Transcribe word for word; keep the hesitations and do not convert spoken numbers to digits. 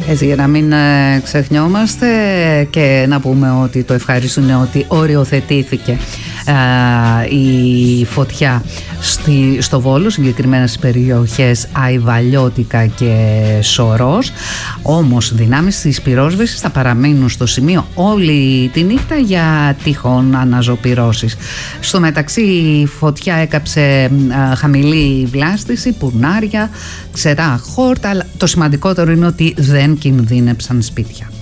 Έτσι, για να μην ε, ξεχνιόμαστε και να πούμε ότι το ευχάριστο είναι ότι οριοθετήθηκε ε, η φωτιά στη, στο Βόλο, συγκεκριμένα στις περιοχές Αϊβαλιώτικα και Σωρός. Όμως δυνάμεις της πυρόσβεσης θα παραμείνουν στο σημείο όλη τη νύχτα για τυχόν αναζωπυρώσεις. Στο μεταξύ η φωτιά έκαψε ε, χαμηλή βλάστηση, πουρνάρια, ξερά χόρτα, αλλά το σημαντικότερο είναι ότι δεν κινδύνεψαν σπίτια.